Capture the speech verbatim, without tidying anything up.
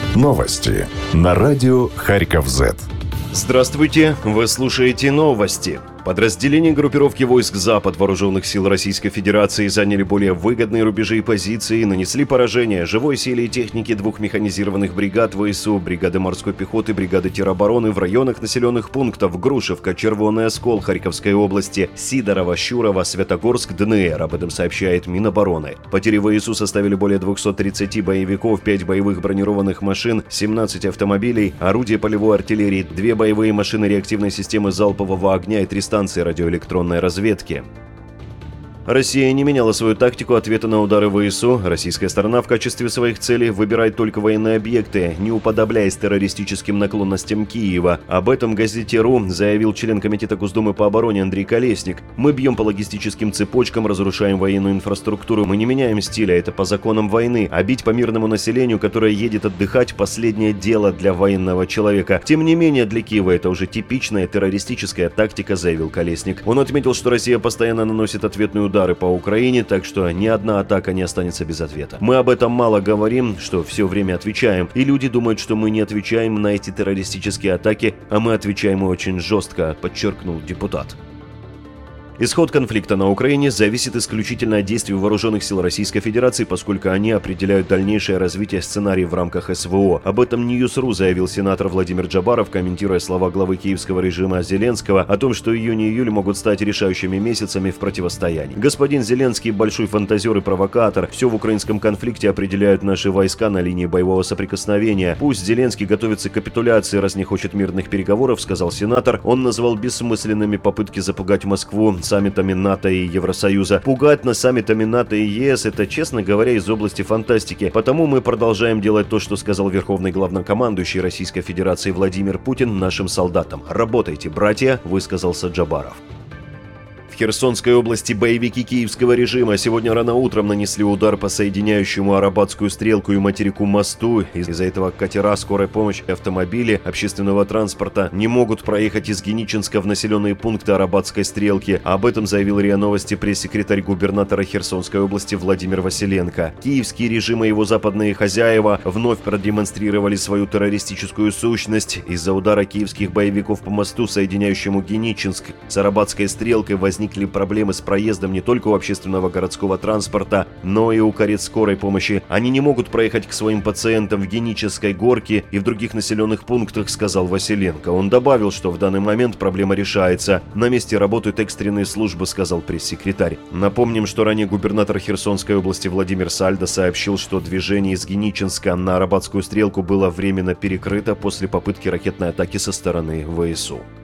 Новости на радио Харьков-Зет. Здравствуйте, вы слушаете новости. Подразделения группировки войск Запад вооруженных сил Российской Федерации заняли более выгодные рубежи и позиции и нанесли поражение живой силе и технике двух механизированных бригад ВСУ, бригады морской пехоты, бригады теробороны в районах населенных пунктов Грушевка, Червоный Оскол Харьковской области, Сидорово, Щурово, Святогорск, ДНР. Об этом сообщает Минобороны. Потери ВСУ составили более двухсот тридцати боевиков, пять боевых бронированных машин, семнадцать автомобилей, орудия полевой артиллерии, две боевые машины реактивной системы залпового огня и три станции радиоэлектронной разведки. Россия не меняла свою тактику ответа на удары ВСУ. Российская сторона в качестве своих целей выбирает только военные объекты, не уподобляясь террористическим наклонностям Киева. Об этом газете РУ заявил член Комитета Госдумы по обороне Андрей Колесник. «Мы бьем по логистическим цепочкам, разрушаем военную инфраструктуру. Мы не меняем стиля, это по законам войны. А бить по мирному населению, которое едет отдыхать, последнее дело для военного человека. Тем не менее, для Киева это уже типичная террористическая тактика», заявил Колесник. Он отметил, что Россия постоянно наносит ответные удары по Украине, так что ни одна атака не останется без ответа. «Мы об этом мало говорим, что все время отвечаем, и люди думают, что мы не отвечаем на эти террористические атаки, а мы отвечаем очень жестко», подчеркнул депутат. Исход конфликта на Украине зависит исключительно от действий вооруженных сил Российской Федерации, поскольку они определяют дальнейшее развитие сценариев в рамках СВО. Об этом Ньюс.ру заявил сенатор Владимир Джабаров, комментируя слова главы киевского режима Зеленского о том, что июнь и июль могут стать решающими месяцами в противостоянии. «Господин Зеленский – большой фантазер и провокатор. Все в украинском конфликте определяют наши войска на линии боевого соприкосновения. Пусть Зеленский готовится к капитуляции, раз не хочет мирных переговоров», – сказал сенатор. Он назвал бессмысленными попытки запугать Москву саммитами НАТО и Евросоюза. Пугать нас саммитами НАТО и ЕС – это, честно говоря, из области фантастики. Потому мы продолжаем делать то, что сказал верховный главнокомандующий Российской Федерации Владимир Путин нашим солдатам. «Работайте, братья», – высказался Джабаров. В Херсонской области боевики киевского режима сегодня рано утром нанесли удар по соединяющему Арабатскую стрелку и материку мосту. Из-за этого катера скорой помощи и автомобили общественного транспорта не могут проехать из Геничинска в населенные пункты Арабатской стрелки. Об этом заявил РИА Новости пресс-секретарь губернатора Херсонской области Владимир Василенко. Киевский режим и его западные хозяева вновь продемонстрировали свою террористическую сущность. Из-за удара киевских боевиков по мосту, соединяющему Геничинск с Арабатской стрелкой, возник проблемы с проездом не только у общественного городского транспорта, но и у карет скорой помощи. Они не могут проехать к своим пациентам в Генической горке и в других населенных пунктах, сказал Василенко. Он добавил, что в данный момент проблема решается. На месте работают экстренные службы, сказал пресс-секретарь. Напомним, что ранее губернатор Херсонской области Владимир Сальдо сообщил, что движение из Геничинска на Арабатскую стрелку было временно перекрыто после попытки ракетной атаки со стороны ВСУ.